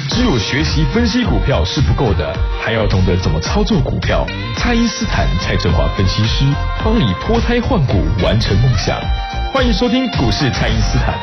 只有学习分析股票是不够的，还要懂得怎么操作股票。蔡因斯坦蔡正华分析师帮你脱胎换骨，完成梦想。欢迎收听股市蔡因斯坦。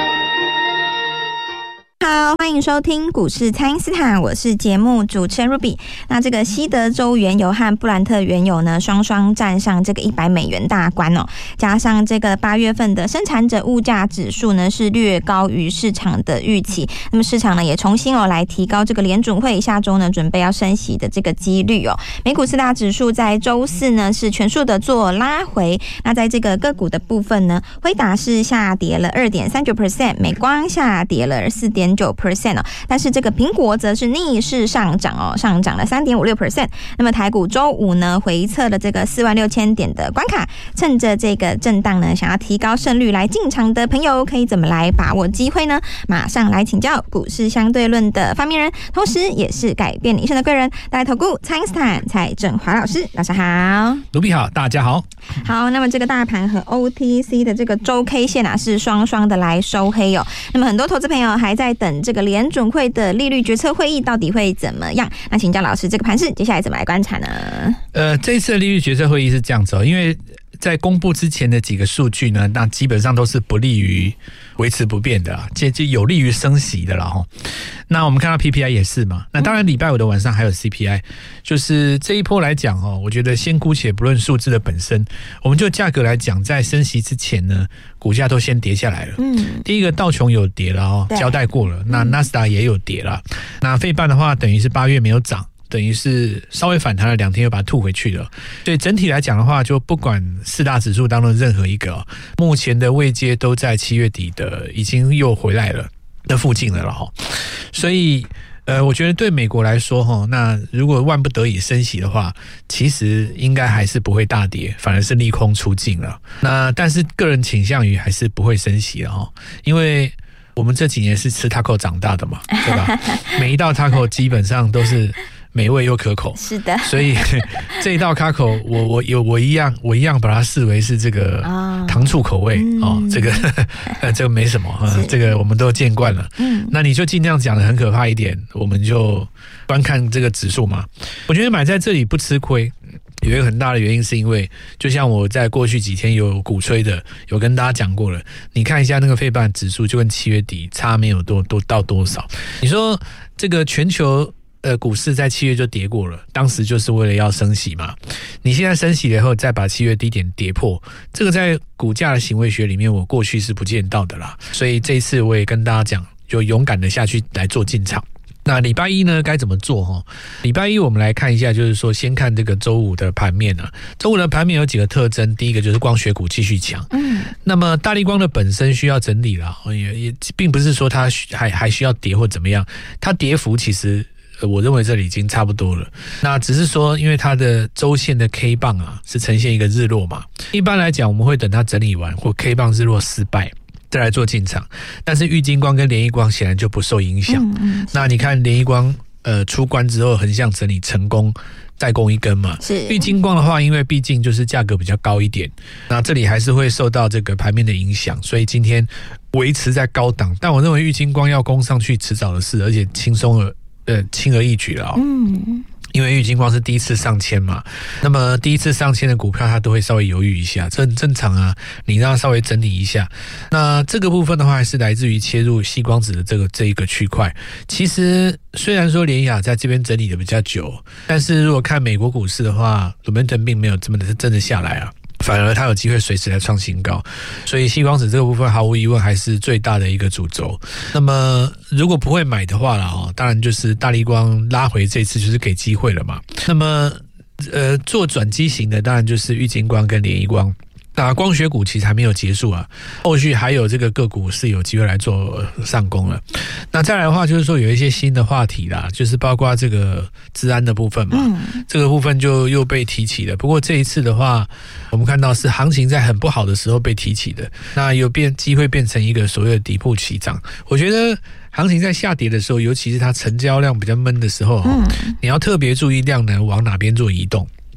好，欢迎收听股市蔡因斯坦，我是节目主持人 Ruby。那这个西德州原油和布兰特原油呢，双双站上这个$100大关哦。加上这个8月份的生产者物价指数呢，是略高于市场的预期。那么市场呢，也重新来提高这个联准会下周呢准备要升息的这个几率哦。美股四大指数在周四呢是全数的做拉回。那在这个个股的部分呢，辉达是下跌了 2.39%， 美光下跌了4.9%哦，但是这个苹果则是逆势上涨哦，上涨了 3.56%。那么台股周五呢回测了这个46000点的关卡，趁着这个震荡呢，想要提高胜率来进场的朋友，可以怎么来把握机会呢？马上来请教股市相对论的发明人，同时也是改变你一生的贵人，大来投顾蔡因斯坦蔡正华老师，老师好。 卢比好，大家好。 好，那么这个大盘和 OTC 的这个周 K 线是双双的来收黑哦。那么很多投资朋友还在等这个联准会的利率决策会议到底会怎么样？那请教老师，这个盘势接下来怎么来观察呢？ 这一次的利率决策会议是这样子哦，因为在公布之前的几个数据呢，那基本上都是不利于维持不变的啦，就有利于升息的啦齁。那我们看到 PPI 也是嘛，那当然礼拜五的晚上还有 CPI， 就是这一波来讲哦，我觉得先姑且不论数字的本身，我们就价格来讲，在升息之前呢，股价都先跌下来了。第一个道琼有跌了哦，交代过了，那纳斯达也有跌了，那费半的话等于是8月没有涨。等于是稍微反弹了2天，又把它吐回去了。所以整体来讲的话，就不管四大指数当中任何一个，目前的位阶都在7月底的已经又回来了那附近了齁。所以我觉得对美国来说齁，那如果万不得已升息的话，其实应该还是不会大跌，反而是利空出尽了。那但是个人倾向于还是不会升息了齁，因为我们这几年是吃 taco 长大的嘛，对吧？每一道 taco 基本上都是美味又可口，是的，所以这一道卡口，我一样把它视为是这个糖醋口味哦，这个没什么这个我们都见惯了。那你就尽量讲的很可怕一点，我们就观看这个指数嘛。我觉得买在这里不吃亏，有一个很大的原因是因为，就像我在过去几天有鼓吹的，有跟大家讲过了，你看一下那个费半指数，就跟7月底差没有多到多少。你说这个全球股市在7月就跌过了，当时就是为了要升息嘛。你现在升息了以后，再把7月低点跌破，这个在股价的行为学里面，我过去是不见到的啦。所以这一次我也跟大家讲，就勇敢的下去来做进场。那礼拜一呢该怎么做？礼拜一我们来看一下，就是说先看这个周五的盘面啊。周五的盘面有几个特征，第一个就是光学股继续强。那么大立光的本身需要整理啦，也并不是说它还需要跌或怎么样，它跌幅其实我认为这里已经差不多了。那只是说因为它的周线的 K 棒啊是呈现一个日落嘛，一般来讲我们会等它整理完或 K 棒日落失败再来做进场，但是玉晶光跟联一光显然就不受影响。那你看联一光出关之后横向整理成功，再攻一根嘛。玉晶光的话，因为毕竟就是价格比较高一点，那这里还是会受到这个盘面的影响，所以今天维持在高档。但我认为玉晶光要攻上去迟早的事，而且轻而易举了因为玉晶光是第一次上千嘛，那么第一次上千的股票它都会稍微犹豫一下，这很正常啊，你让它稍微整理一下。那这个部分的话还是来自于切入矽光子的这一个区块。其实虽然说联亚在这边整理的比较久，但是如果看美国股市的话 momentum 并没有这么的真的下来啊，反而它有机会随时来创新高，所以矽光子这个部分毫无疑问还是最大的一个主轴。那么如果不会买的话啦，当然就是大立光拉回这次就是给机会了嘛。那么做转机型的当然就是玉晶光跟联一光。那光学股其实还没有结束啊，后续还有这个个股是有机会来做上攻了。那再来的话就是说有一些新的话题啦，就是包括这个资安的部分嘛，这个部分就又被提起了。不过这一次的话，我们看到是行情在很不好的时候被提起的，那有机会变成一个所谓的底部起涨。我觉得行情在下跌的时候，尤其是它成交量比较闷的时候，你要特别注意量能往哪边做移动。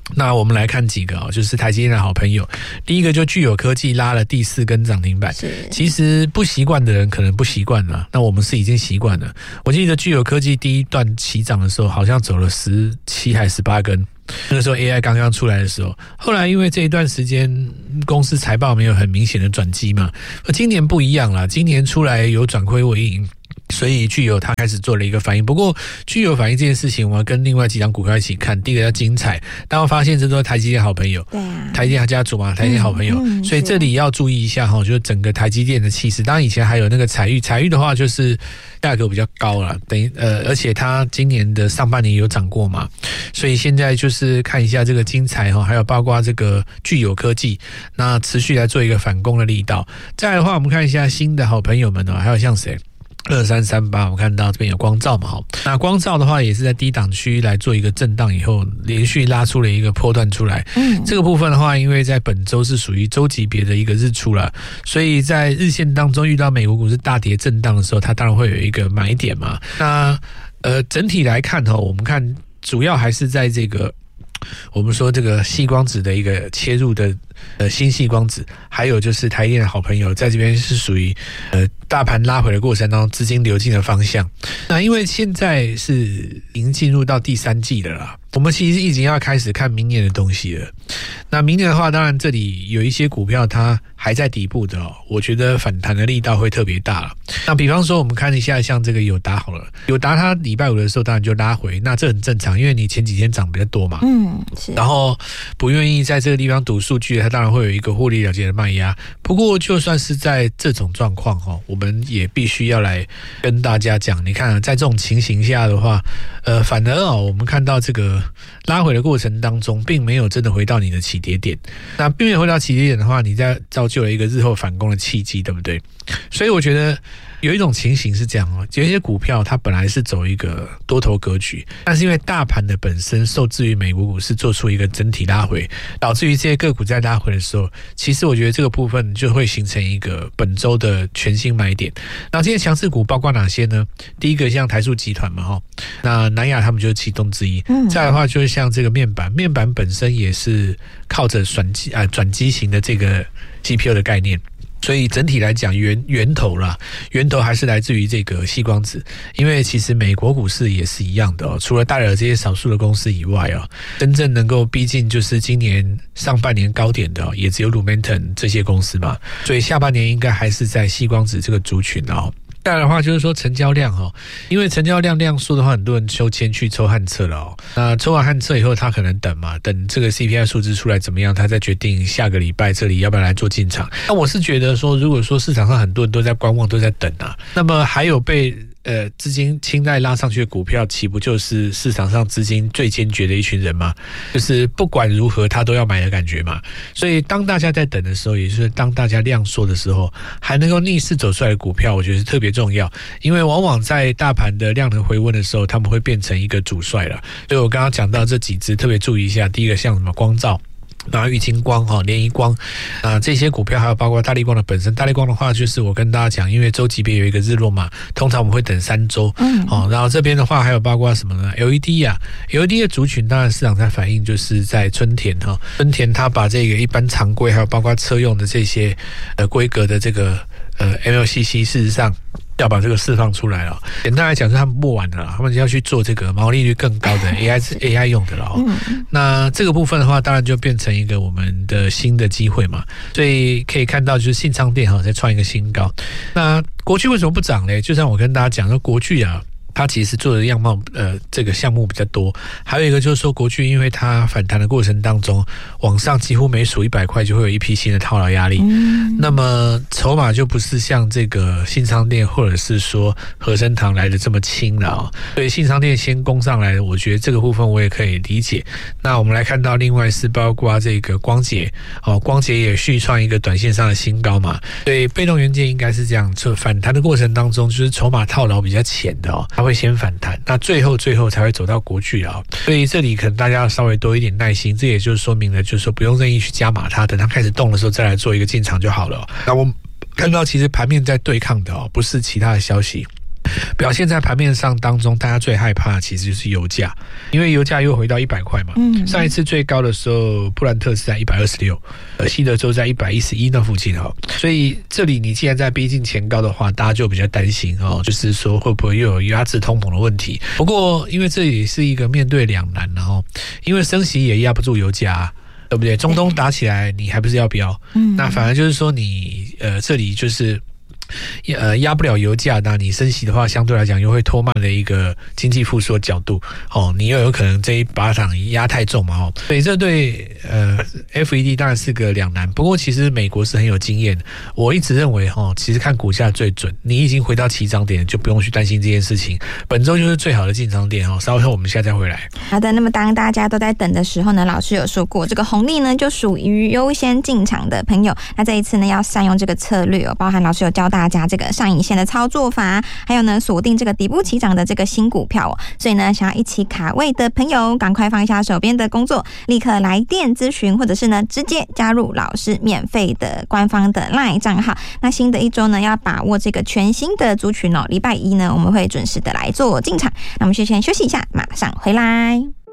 那我们来看几个就是台积电的好朋友。第一个就聚友科技拉了第4根涨停板，其实不习惯的人可能不习惯了，那我们是已经习惯了。我记得聚友科技第一段起涨的时候，好像走了17还18根。那个时候 AI 刚刚出来的时候，后来因为这一段时间公司财报没有很明显的转机嘛，今年不一样啦，今年出来有转亏为盈，所以聚友它开始做了一个反应。不过聚友反应这件事情，我要跟另外几张股票一起看。第一个叫精彩，大家发现这都是台积电好朋友， 对啊， 台积电家族嘛，台积电好朋友，所以这里要注意一下就是整个台积电的气势。当然以前还有那个彩玉的话，就是价格比较高了，等于而且它今年的上半年有涨过嘛，所以现在就是看一下这个精彩还有包括这个聚友科技，那持续来做一个反攻的力道。再来的话，我们看一下新的好朋友们还有像谁？2338，我看到这边有光罩嘛，那光罩的话也是在低档区来做一个震荡以后，连续拉出了一个波段出来。这个部分的话，因为在本周是属于周级别的一个日出了，所以在日线当中遇到美国股市大跌震荡的时候，它当然会有一个买点嘛。那整体来看我们看主要还是在这个我们说这个矽光子的一个切入的新矽光子，还有就是台积电的好朋友在这边是属于大盘拉回的过程当中资金流进的方向。那因为现在是已经进入到第3季了啦，我们其实已经要开始看明年的东西了。那明年的话，当然这里有一些股票它还在底部的我觉得反弹的力道会特别大了。那比方说我们看一下像这个友达好了，友达它礼拜5的时候当然就拉回，那这很正常，因为你前几天涨比较多嘛， 是， 然后不愿意在这个地方赌数据，它当然会有一个获利了结的卖压。不过就算是在这种状况我们也必须要来跟大家讲，你看在这种情形下的话，反而我们看到这个拉回的过程当中，并没有真的回到你的起跌点。那并没有回到起跌点的话，你在造就了一个日后反攻的契机，对不对？所以我觉得有一种情形是这样有一些股票它本来是走一个多头格局，但是因为大盘的本身受制于美国股市做出一个整体拉回，导致于这些个股在拉回的时候，其实我觉得这个部分就会形成一个本周的全新买点。那这些强势股包括哪些呢？第一个像台塑集团嘛那南亚他们就是其中之一。再来的话就是像这个面板本身也是靠着转机型的这个 GPU 的概念。所以整体来讲源头还是来自于这个矽光子。因为其实美国股市也是一样的除了戴尔这些少数的公司以外真正能够逼近就是今年上半年高点的也只有 Lumentum 这些公司嘛，所以下半年应该还是在矽光子这个族群再来的话就是说成交量因为成交量缩的话，很多人先去抽汉测了那抽完汉测以后，他可能等这个 CPI 数字出来怎么样，他再决定下个礼拜这里要不要来做进场。那我是觉得说，如果说市场上很多人都在观望，都在等那么还有被资金青睐拉上去的股票，岂不就是市场上资金最坚决的一群人吗？就是不管如何他都要买的感觉嘛。所以当大家在等的时候，也就是当大家量缩的时候，还能够逆势走出来的股票，我觉得是特别重要。因为往往在大盘的量能回温的时候，他们会变成一个主帅了。所以我刚刚讲到这几只特别注意一下，第一个像什么光罩，然后玉晶光联怡光这些股票，还有包括大立光的本身。大立光的话，就是我跟大家讲，因为周级别有一个日落嘛，通常我们会等3周然后这边的话还有包括什么呢？ LED 的族群，当然市场在反映就是在春田春田它把这个一般常规还有包括车用的这些规格的这个MLCC 事实上要把这个释放出来了。简单来讲是他们不玩的了，他们要去做这个毛利率更高的 AI 用的了那这个部分的话，当然就变成一个我们的新的机会嘛。所以可以看到就是信昌电在创一个新高。那国巨为什么不涨呢？就像我跟大家讲说，国巨它其实做的样貌这个项目比较多。还有一个就是说，国巨因为它反弹的过程当中，往上几乎每数100块就会有一批新的套牢压力那么筹码就不是像这个信昌电或者是说和生堂来的这么轻了所以信昌电先攻上来，我觉得这个部分我也可以理解。那我们来看到另外是包括这个光捷光捷也续创一个短线上的新高嘛。所以被动元件应该是这样，就反弹的过程当中，就是筹码套牢比较浅的它会先反弹，那最后才会走到国巨所以这里可能大家要稍微多一点耐心。这也就是说明了，就是说不用任意去加码它，等它开始动的时候再来做一个进场就好了那我们看到其实盘面在对抗的不是其他的消息， 表现在盘面上当中，大家最害怕的其实就是油价，因为油价又回到100块嘛。上一次最高的时候，布兰特是在126，西德州在111那附近所以这里你既然在逼近前高的话，大家就比较担心就是说会不会又有压制通膨的问题。不过因为这也是一个面对两难因为升息也压不住油价对不对？中东打起来，你还不是要飙？那反而就是说你这里就是压不了油价，那你升息的话，相对来讲又会拖慢了一个经济复苏的角度你又有可能这一把掌压太重嘛所以这对FED 当然是个两难。不过其实美国是很有经验的，我一直认为其实看股价最准，你已经回到起涨点，就不用去担心这件事情。本周就是最好的进场点稍后我们现在再回来。 好的，那么当大家都在等的时候呢，老师有说过，这个红利呢就属于优先进场的朋友。那这一次呢，要善用这个策略包含老师有教大家这个上影线的操作法，还有呢锁定这个底部起涨的这个新股票所以呢，想要一起卡位的朋友，赶快放下手边的工作，立刻来电咨询，或者是呢直接加入老师免费的官方的 LINE 账号。那新的一周呢，要把握这个全新的族群礼拜一呢，我们会准时的来做进场。那我们先休息一下，马上回来。